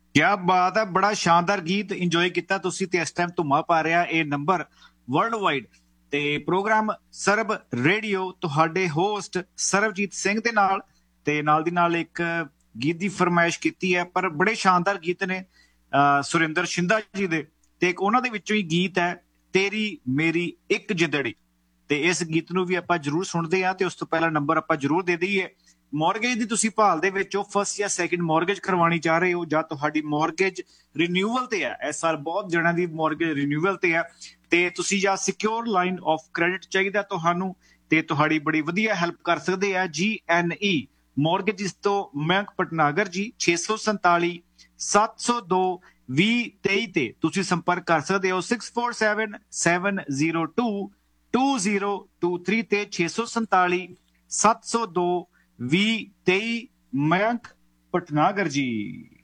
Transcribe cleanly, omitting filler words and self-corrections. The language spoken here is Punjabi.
ਕਿਆ ਬਾਤ ਹੈ, ਬੜਾ ਸ਼ਾਨਦਾਰ ਗੀਤ ਇੰਜੋਏ ਕੀਤਾ ਤੁਸੀਂ ਤੇ ਇਸ ਟਾਈਮ ਧੁੰਮਾ ਪਾ ਰਿਹਾ ਇਹ ਨੰਬਰ ਵਰਲਡ ਵਾਈਡ। ਤੇ ਪ੍ਰੋਗਰਾਮ ਸਰਬ ਰੇਡੀਓ ਤੁਹਾਡੇ ਹੋਸਟ ਸਰਬਜੀਤ ਸਿੰਘ ਦੇ ਨਾਲ, ਤੇ ਨਾਲ ਦੀ ਨਾਲ ਇੱਕ ਗੀਤ ਦੀ ਫਰਮਾਇਸ਼ ਕੀਤੀ ਹੈ, ਪਰ ਬੜੇ ਸ਼ਾਨਦਾਰ ਗੀਤ ਨੇ ਸੁਰਿੰਦਰ ਸ਼ਿੰਦਾ ਜੀ ਦੇ। ਤੇ ਇੱਕ ਉਹਨਾਂ ਦੇ ਵਿੱਚੋਂ ਹੀ ਗੀਤ ਹੈ ਤੇਰੀ ਮੇਰੀ ਇੱਕ ਜਿੰਦੜੀ, ਤੇ ਇਸ ਗੀਤ ਨੂੰ ਵੀ ਆਪਾਂ ਜਰੂਰ ਸੁਣਦੇ ਹਾਂ। ਤੇ ਉਸ ਤੋਂ ਪਹਿਲਾਂ ਨੰਬਰ ਆਪਾਂ ਜਰੂਰ ਦੇ ਦਈਏ। ਮੌਰਗੇਜ ਦੀ ਤੁਸੀਂ ਭਾਲ ਦੇ ਵਿੱਚ ਹੋ, ਫਸਟ ਜਾਂ ਸੈਕਿੰਡ ਮੌਰਗੇਜ ਕਰਵਾਉਣੀ ਚਾਹ ਰਹੇ ਹੋ, ਜਾਂ ਤੁਹਾਡੀ ਮੌਰਗੇਜ ਰਿਨਿਊਅਲ ਤੇ ਹੈ, ਇਸ ਸਾਲ ਬਹੁਤ ਜਣਿਆਂ ਦੀ ਮੌਰਗੇਜ ਰਿਨਿਊਅਲ ਤੇ ਹੈ, ਤੇ ਤੁਸੀਂ ਜਾਂ ਸਿਕਿਉਰ ਲਾਈਨ ਆਫ ਕ੍ਰੈਡਿਟ ਚਾਹੀਦਾ ਤੁਹਾਨੂੰ, ਤੇ ਤੁਹਾਡੀ ਬੜੀ ਵਧੀਆ ਹੈਲਪ ਕਰ ਸਕਦੇ ਆ GNE ਮੌਰਗੇਜ ਤੋਂ ਮਯੰਕ ਭਟਨਾਗਰ ਜੀ। 647 702 2023 ਤੇ ਤੁਸੀਂ ਸੰਪਰਕ ਕਰ ਸਕਦੇ ਹੋ। 647 702 2023 ਤੇ 647 702 2023 ਮਯੰਕ ਭਟਨਾਗਰ ਜੀ।